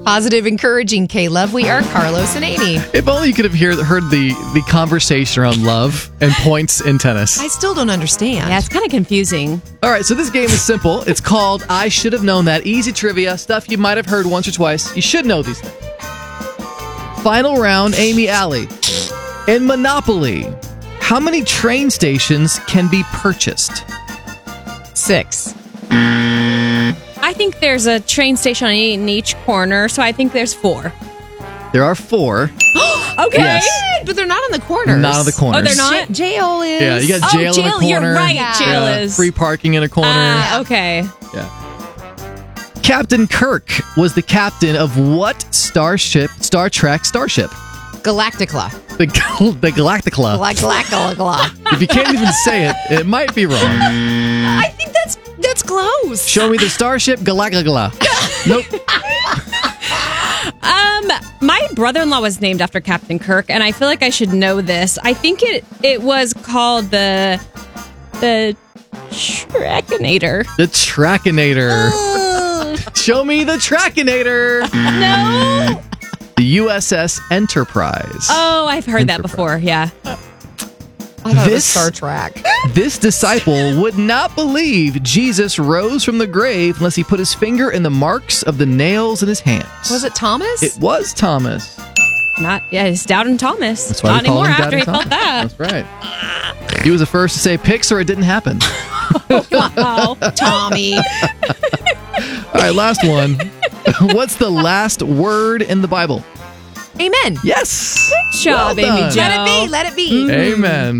Positive, encouraging K-Love. We are Carlos and Amy. If only you could have heard the conversation around love and points in tennis. I still don't understand. Yeah, it's kind of confusing. All right, so this game is simple. It's called I Should Have Known That. Easy trivia, stuff you might have heard once or twice. You should know these things. Final round, Amy Alley. In Monopoly, how many train stations can be purchased? 6. I think there's a train station in each corner, so I think there's 4. There are 4. Okay. Yes. But they're not on the corners. Not on the corners. Oh, they're not? Jail is. Yeah, you got jail in a corner. You're right. Yeah. Jail is. Free parking in a corner. Okay. Yeah. Captain Kirk was the captain of what Star Trek starship? Galacticla. The Galacticla. Galacticla. If you can't even say it, it might be wrong. I think that's close. Show me the starship Galacticla. Nope. My brother-in-law was named after Captain Kirk, and I feel like I should know this. I think it was called the Trackinator. The Trackinator. Show me the Trackinator. No. The USS Enterprise. Oh, I've heard that before. Yeah. I thought it was Star Trek. This disciple would not believe Jesus rose from the grave unless he put his finger in the marks of the nails in his hands. Was it Thomas? It was Thomas. It's Doubting Thomas. That's why Not we call anymore him after he Doubting felt that. Thomas. That's right. He was the first to say Pixar. It didn't happen. Wow. Tommy. All right, last one. What's the last word in the Bible? Amen. Yes. Good job, Well Amy done. Jo. Let it be. Amen.